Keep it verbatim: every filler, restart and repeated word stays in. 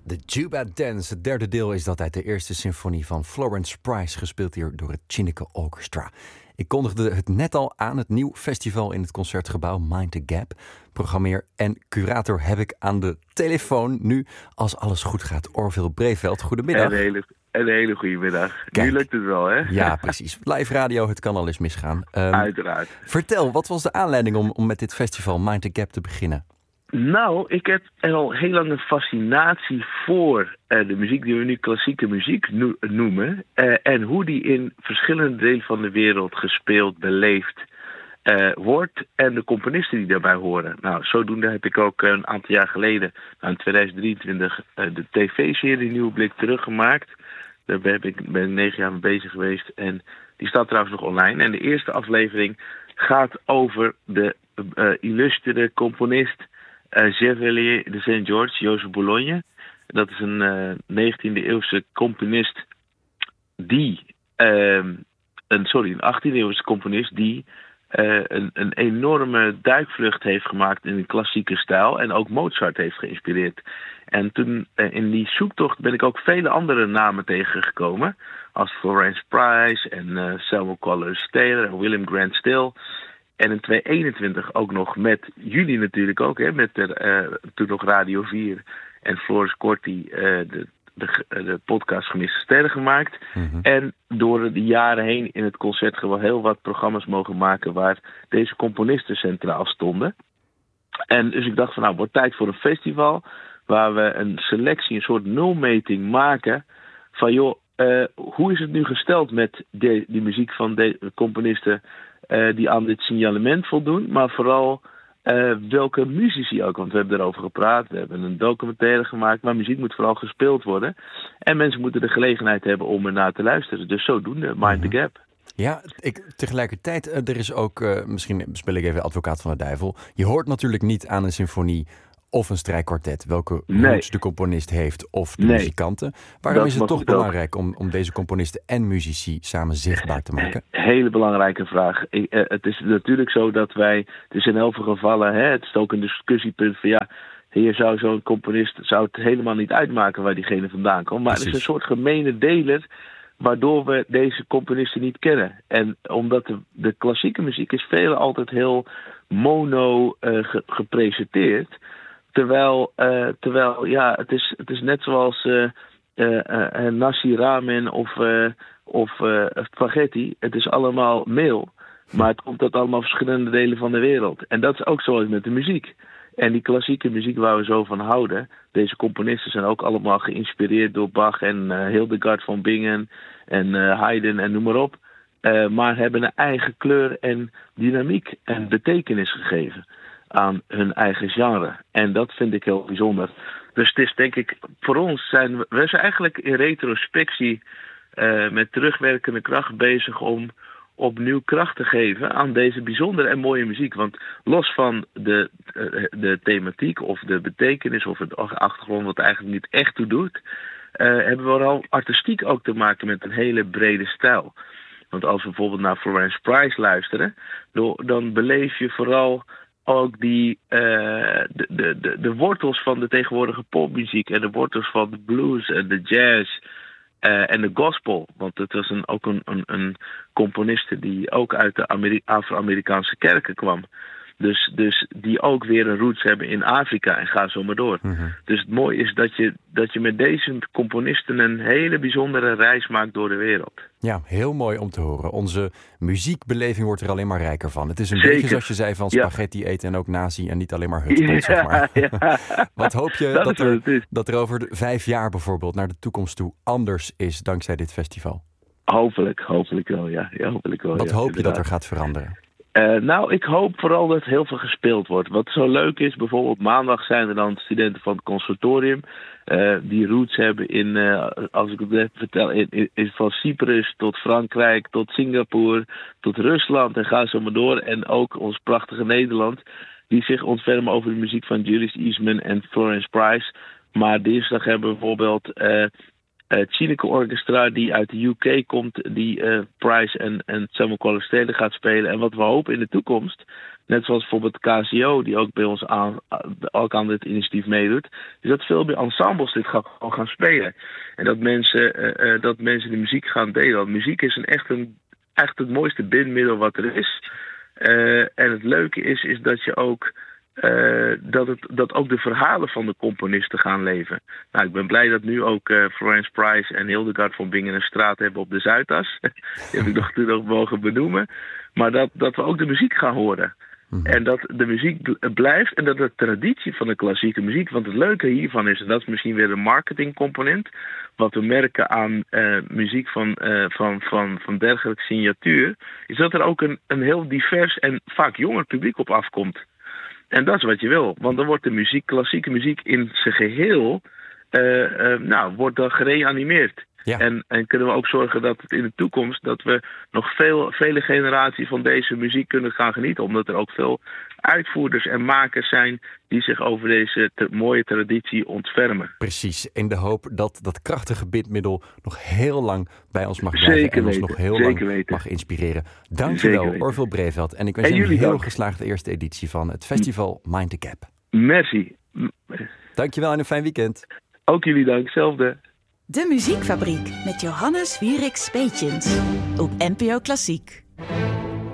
De Juba Dance, het derde deel is dat uit de eerste symfonie van Florence Price, gespeeld hier door het Chinook Orchestra. Ik kondigde het net al aan, het nieuw festival in het Concertgebouw Mind the Gap. Programmeer en curator heb ik aan de telefoon nu, als alles goed gaat, Orville Breveld. Goedemiddag. Een hele, een hele goede middag. Kijk. Nu lukt het wel, hè? Ja, precies. Live radio, het kan al eens misgaan. Um, Uiteraard. Vertel, wat was de aanleiding om, om met dit festival Mind the Gap te beginnen? Nou, ik heb al heel lang een fascinatie voor uh, de muziek die we nu klassieke muziek no- noemen. Uh, en hoe die in verschillende delen van de wereld gespeeld, beleefd uh, wordt. En de componisten die daarbij horen. Nou, zodoende heb ik ook een aantal jaar geleden, nou in tweeduizend drieëntwintig, uh, de tv-serie Nieuwe Blik teruggemaakt. Daar ben ik, ben ik negen jaar mee bezig geweest. En die staat trouwens nog online. En de eerste aflevering gaat over de uh, illustere componist Uh, Chevalier de Saint-Georges, Joseph Boulogne. Dat is een uh, negentiende eeuwse componist die... Uh, een, sorry, een achttiende eeuwse componist die uh, een, een enorme duikvlucht heeft gemaakt in een klassieke stijl. En ook Mozart heeft geïnspireerd. En toen uh, in die zoektocht ben ik ook vele andere namen tegengekomen. Als Florence Price en uh, Samuel Coleridge Taylor en William Grant Still. En in tweeduizend eenentwintig ook nog met jullie natuurlijk ook, hè, met de, uh, toen nog Radio vier en Floris Corti uh, de, de, de podcast Gemiste Sterren gemaakt. Mm-hmm. En door de jaren heen in het Concertgebouw heel wat programma's mogen maken waar deze componisten centraal stonden. En dus ik dacht van nou, het wordt tijd voor een festival waar we een selectie, een soort nulmeting maken van joh, uh, hoe is het nu gesteld met de, die muziek van de componisten Uh, die aan dit signalement voldoen, maar vooral uh, welke muzici ook. Want we hebben erover gepraat, we hebben een documentaire gemaakt, maar muziek moet vooral gespeeld worden. En mensen moeten de gelegenheid hebben om ernaar te luisteren. Dus zodoende, Mind mm-hmm. the Gap. Ja, ik, tegelijkertijd, uh, er is ook, uh, misschien speel ik even advocaat van de duivel. Je hoort natuurlijk niet aan een symfonie of een strijkkwartet welke nee. roots de componist heeft of de nee. muzikanten. Waarom dat is het toch het belangrijk om, om deze componisten en muzici samen zichtbaar te maken? Hele belangrijke vraag. Ik, uh, het is natuurlijk zo dat wij, het is in heel veel gevallen, hè, het is ook een discussiepunt van ja, hier zou zo'n componist, zou het helemaal niet uitmaken waar diegene vandaan komt. Maar Precies. Het is een soort gemene deler waardoor we deze componisten niet kennen. En omdat de, de klassieke muziek is velen altijd heel mono uh, ge, gepresenteerd. Terwijl, uh, terwijl ja, het is, het is net zoals uh, uh, uh, nasi ramen of, uh, of uh, spaghetti. Het is allemaal meel, maar het komt uit allemaal verschillende delen van de wereld. En dat is ook zoals met de muziek. En die klassieke muziek waar we zo van houden, deze componisten zijn ook allemaal geïnspireerd door Bach en uh, Hildegard van Bingen en uh, Haydn en noem maar op. Uh, maar hebben een eigen kleur en dynamiek en betekenis gegeven aan hun eigen genre. En dat vind ik heel bijzonder. Dus het is denk ik, voor ons zijn we, we zijn eigenlijk in retrospectie uh, met terugwerkende kracht bezig om opnieuw kracht te geven aan deze bijzondere en mooie muziek. Want los van de, uh, de thematiek of de betekenis of het achtergrond wat eigenlijk niet echt toe doet, uh, hebben we vooral artistiek ook te maken met een hele brede stijl. Want als we bijvoorbeeld naar Florence Price luisteren, dan beleef je vooral ook die, uh, de, de, de, de wortels van de tegenwoordige popmuziek en de wortels van de blues en de jazz uh, en de gospel. Want het was een, ook een, een, een componiste die ook uit de Ameri- Afro-Amerikaanse kerken kwam. Dus, dus die ook weer een roots hebben in Afrika en ga zo maar door. Mm-hmm. Dus het mooie is dat je, dat je met deze componisten een hele bijzondere reis maakt door de wereld. Ja, heel mooi om te horen. Onze muziekbeleving wordt er alleen maar rijker van. Het is een Zeker. beetje zoals je zei van spaghetti ja. eten en ook nazi en niet alleen maar hutspot, ja, zeg maar. Ja. Wat hoop je dat, dat, er, dat er over de vijf jaar bijvoorbeeld naar de toekomst toe anders is dankzij dit festival? Hopelijk, hopelijk wel, ja. ja hopelijk wel, Wat ja, hoop inderdaad. je dat er gaat veranderen? Uh, nou, ik hoop vooral dat heel veel gespeeld wordt. Wat zo leuk is, bijvoorbeeld maandag zijn er dan studenten van het conservatorium uh, die roots hebben in, uh, als ik het even vertel, in, in, in, van Cyprus tot Frankrijk, tot Singapore, tot Rusland en ga zo maar door. En ook ons prachtige Nederland, die zich ontfermen over de muziek van Julius Eastman en Florence Price. Maar dinsdag hebben we bijvoorbeeld Uh, Uh, Chinook Orchestra die uit de U K komt, die uh, Price en, en Samuel Coleridge Taylor gaat spelen. En wat we hopen in de toekomst, net zoals bijvoorbeeld de K C O, die ook bij ons aan, ook aan dit initiatief meedoet, is dat veel meer ensembles dit gaan, gaan spelen. En dat mensen, uh, uh, dat mensen de muziek gaan delen. Want muziek is een echt, een, echt het mooiste bindmiddel wat er is. Uh, en het leuke is, is dat je ook Uh, dat, het, dat ook de verhalen van de componisten gaan leven. Nou, ik ben blij dat nu ook uh, Florence Price en Hildegard von Bingen een straat hebben op de Zuidas. Die heb ik nog, nog mogen benoemen. Maar dat, dat we ook de muziek gaan horen. Mm-hmm. En dat de muziek blijft en dat de traditie van de klassieke muziek. Want het leuke hiervan is, en dat is misschien weer een marketingcomponent, wat we merken aan uh, muziek van, uh, van, van, van dergelijke signatuur, is dat er ook een, een heel divers en vaak jonger publiek op afkomt. En dat is wat je wil. Want dan wordt de muziek, klassieke muziek in zijn geheel, uh, uh, nou, wordt dan gereanimeerd. Ja. En, en kunnen we ook zorgen dat het in de toekomst, dat we nog veel, vele generaties van deze muziek kunnen gaan genieten. Omdat er ook veel uitvoerders en makers zijn die zich over deze te, mooie traditie ontfermen. Precies. In de hoop dat dat krachtige bindmiddel nog heel lang bij ons mag blijven. Zeker en ons weten. nog heel Zeker lang weten. mag inspireren. Dankjewel, Orville Breveld. En ik wens je een heel dank. geslaagde eerste editie van het festival Mind the Gap. Merci. Dankjewel en een fijn weekend. Ook jullie dank, hetzelfde. De Muziekfabriek met Johannes Wierik Speetjens op N P O Klassiek.